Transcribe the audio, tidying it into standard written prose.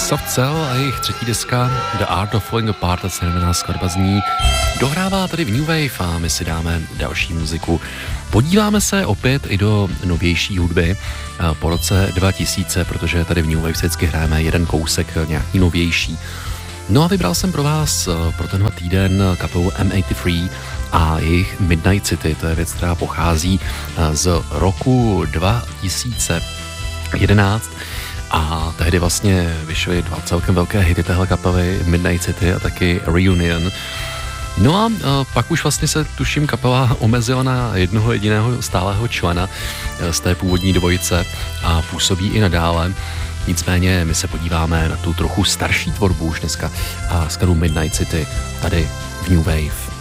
Soft Cell a jejich třetí deska The Art of Falling Apart, ta se jmenná skladba zní, dohrává tady v New Wave a my si dáme další muziku. Podíváme se opět i do novější hudby po roce 2000, protože tady v New Wave vždycky hrajeme jeden kousek nějaký novější. No a vybral jsem pro vás pro tenhle týden kapelu M83 a jejich Midnight City. To je věc, která pochází z roku 2011 a tehdy vlastně vyšly dva celkem velké hity téhle kapely, Midnight City a taky Reunion. No a pak už vlastně se, tuším, kapela omezila na jednoho jediného stálého člena z té původní dvojice a působí i nadále. Nicméně my se podíváme na tu trochu starší tvorbu už dneska a skladbu Midnight City tady v New Wave.